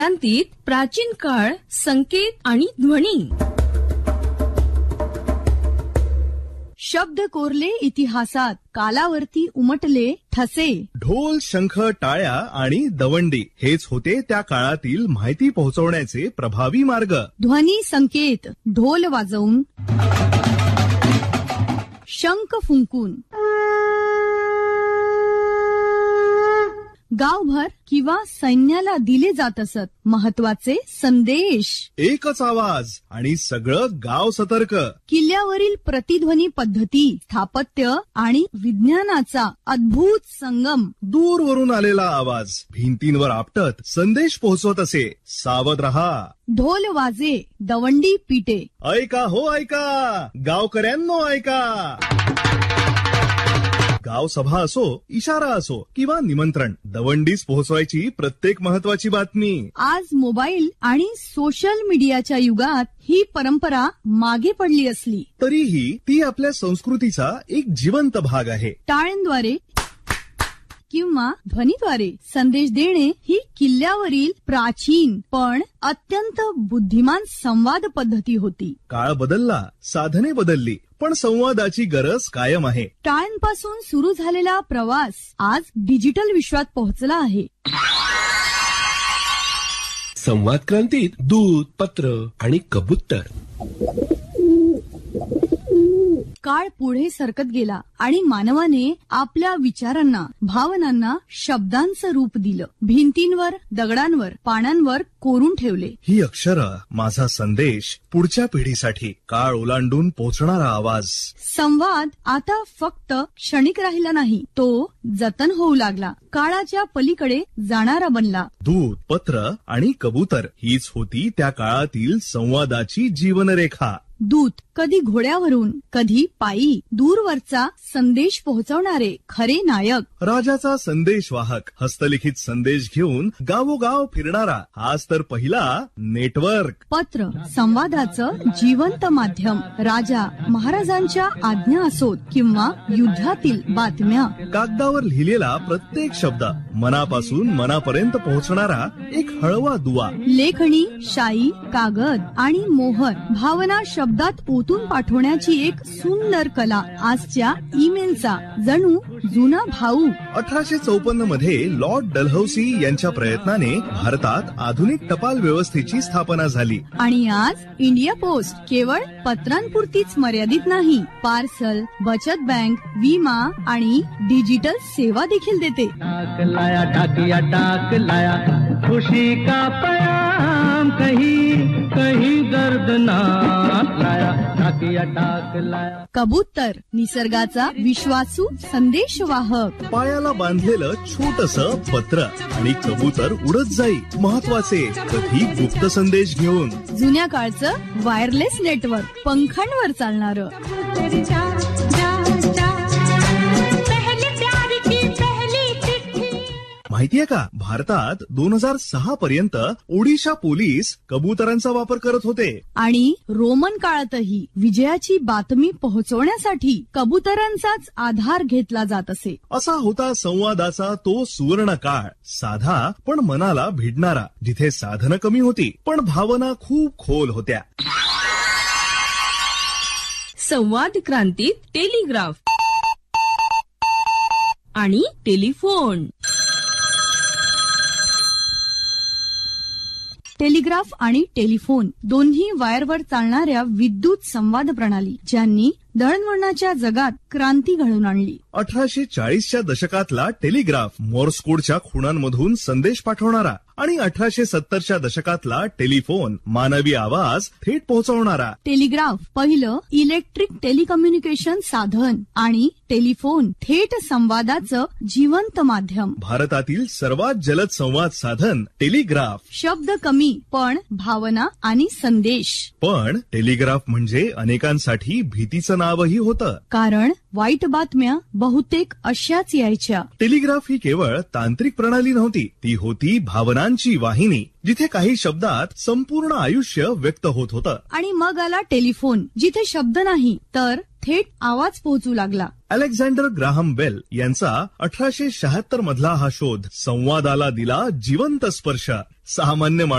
क्रांतीत प्राचीन काळ, संकेत आणि ध्वनी. शब्द कोरले इतिहासात, कालावरती उमटले ठसे. ढोल, शंख, टाळ्या आणि दवंडी हेच होते त्या काळातील माहिती पोहोचवण्याचे प्रभावी मार्ग. ध्वनी संकेत, ढोल वाजवून, शंख फुंकून, गावभर किंवा सैन्याला दिले जात असत महत्वाचे संदेश. एकच आवाज आणि सगळं गाव सतर्क. किल्ल्यावरील प्रतिध्वनी पद्धती, स्थापत्य आणि विज्ञानाचा अद्भुत संगम. दूरवरून आलेला आवाज भिंतींवर आपटत संदेश पोहोचवत असे. सावध रहा. ढोल वाजे, दवंडी पिटे. ऐका हो ऐका, गावकऱ्यांनो ऐका. गाव सभा असो, इशारा असो किंवा निमंत्रण, दवंडीच पोहोचवायची प्रत्येक महत्वाची बातमी. आज मोबाईल आणि सोशल मीडियाच्या युगात ही परंपरा मागे पडली असली तरीही ती आपल्या संस्कृतीचा एक जिवंत भाग आहे. टाळ्यांद्वारे किंवा ध्वनीद्वारे संदेश देणे ही किल्ल्यावरील प्राचीन पण अत्यंत बुद्धिमान संवाद पद्धती होती. काळ बदलला, साधने बदलली, पण संवादाची गरज कायम आहे. टाळ्यांपासून सुरू झालेला प्रवास आज डिजिटल विश्वात पोहोचला आहे. संवाद क्रांतीत दूत, पत्र आणि कबूतर. काळ पुढे सरकत गेला आणि मानवाने आपल्या विचारांना, भावनांना शब्दांचं रूप दिलं. भिंतींवर, दगडांवर, पानांवर कोरून ठेवले. ही अक्षरं, माझा संदेश, पुढच्या पिढीसाठी काळ ओलांडून पोहोचणारा आवाज. संवाद आता फक्त क्षणिक राहिला नाही, तो जतन होऊ लागला, काळाच्या पलीकडे जाणारा बनला. दूत, पत्र आणि कबूतर हीच होती त्या काळातील संवादाची जीवनरेखा. दूत कधी घोड्यावरून, कधी पायी, दूरवरचा संदेश पोहोचवणारे खरे नायक. राजाचा संदेशवाहक, हस्तलिखित संदेश घेऊन गावोगाव फिरणारा, हाच तर पहिला नेटवर्क. पत्र संवादाचं जिवंत माध्यम. राजा महाराजांच्या आज्ञा असोत किंवा युद्धातील बातम्या. कागदावर लिहिलेला प्रत्येक शब्द मनापासून मनापर्यंत पोहोचणारा एक हळवा दुवा. लेखणी, शाई, कागद आणि मोहर, भावना शब्दात ओतून पाठवण्याची एक सुंदर कला. आजच्या ईमेलचा जणू जुना भाऊ. 1854 मध्ये लॉर्ड डलहौसी यांच्या प्रयत्नाने भारतात आधुनिक टपाल व्यवस्थेची स्थापना झाली. आणि आज इंडिया पोस्ट केवळ पत्रांपुरतीच मर्यादित नाही, पार्सल, बचत बँक, विमा आणि डिजिटल सेवा देखील देते. लाया डाकिया डाक लाया, खुशी का पैगाम कहीं कहीं दर्द ना लाया, डाकिया डाक लाया. कबूतर निसर्गाचा विश्वासू संदेशवाहक. पायाला बांधलेलं छोटसं पत्र आणि कबूतर उडत जाई महत्वाचे, कधी गुप्त संदेश घेऊन. जुन्या काळचं वायरलेस नेटवर्क, पंखांवर चालणारं. माहितीये का, भारतात 2006 पर्यंत ओडिशा पोलीस कबुतरांचा वापर करत होते. आणि रोमन काळातही विजयाची बातमी पोहोचवण्यासाठी कबुतरांचाच आधार घेतला जात असे. असा होता संवादाचा तो सुवर्ण काळ. साधा पण मनाला भिडणारा, जिथे साधनं कमी होती पण भावना खूप खोल होत्या. संवाद क्रांतीत टेलिग्राफ आणि टेलिफोन. टेलिग्राफ आणि टेलिफोन दोन्ही वायरवर चालणाऱ्या विद्युत संवाद प्रणाली, ज्यांनी दळणवळणाच्या जगात क्रांती घडवून आणली. 1840च्या दशकातला टेलिग्राफ मोर्स कोडच्या खुणांमधून संदेश पाठवणारा आणि 1870च्या दशकातला टेलिफोन मानवी आवाज थेट पोहोचवणारा. टेलिग्राफ पहिलं इलेक्ट्रिक टेलिकम्युनिकेशन साधन आणि टेलिफोन थेट संवादाचं जिवंत माध्यम. भारतातील सर्वात जलद संवाद साधन टेलिग्राफ. शब्द कमी पण भावना आणि संदेश. पण टेलिग्राफ म्हणजे अनेकांसाठी भीतीचं नावही होतं, कारण वाईट बातम्या बहुतेक अशाच यायच्या. टेलिग्राफ ही केवळ तांत्रिक प्रणाली नव्हती, ती होती भावनांची वाहिनी, जिथे काही शब्दात संपूर्ण आयुष्य व्यक्त होत होतं. आणि मग आला टेलिफोन, जिथे शब्द नाही तर थेट आवाज पोहोचू लागला. अलेक्झांडर ग्राहम बेल यांचा 1876 मधला हा शोध संवादाला दिला जिवंत स्पर्श. सामान्य